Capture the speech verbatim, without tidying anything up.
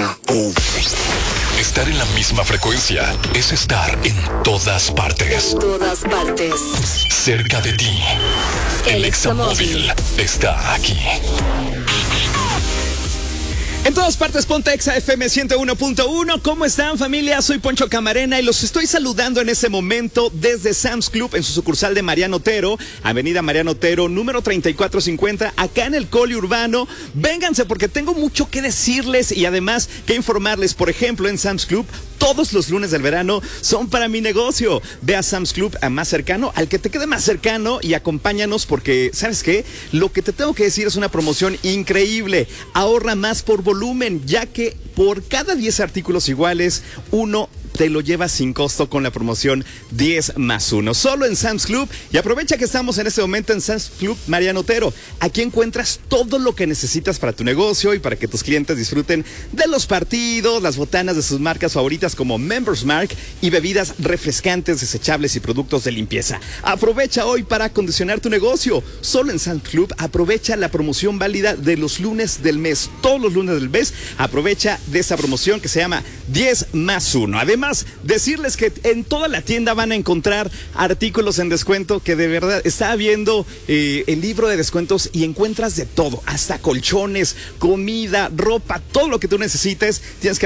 Estar en la misma frecuencia es estar en todas partes. En todas partes. Cerca de ti. El, el Examóvil está aquí. En todas partes, ponte Exa F M ciento uno punto uno. ¿Cómo están, familia? Soy Poncho Camarena y los estoy saludando en este momento desde Sam's Club en su sucursal de Mariano Otero, Avenida Mariano Otero, número treinta y cuatro cincuenta, acá en el Coli Urbano. Vénganse porque tengo mucho que decirles y además que informarles. Por ejemplo, en Sam's Club, todos los lunes del verano son para mi negocio. Ve a Sam's Club a más cercano, al que te quede más cercano, y acompáñanos porque, ¿sabes qué? Lo que te tengo que decir es una promoción increíble. Ahorra más por volumen, ya que por cada diez artículos iguales, uno te lo llevas sin costo con la promoción diez más uno. Solo en Sam's Club. Y aprovecha que estamos en este momento en Sam's Club Mariano Otero. Aquí encuentras todo lo que necesitas para tu negocio y para que tus clientes disfruten de los partidos, las botanas de sus marcas favoritas como Members Mark y bebidas refrescantes, desechables y productos de limpieza. Aprovecha hoy para acondicionar tu negocio. Solo en Sam's Club aprovecha la promoción válida de los lunes del mes. Todos los lunes del mes aprovecha de esa promoción que se llama diez más uno. Además, decirles que en toda la tienda van a encontrar artículos en descuento, que de verdad está viendo eh, el libro de descuentos y encuentras de todo, hasta colchones, comida, ropa, todo lo que tú necesites. Tienes que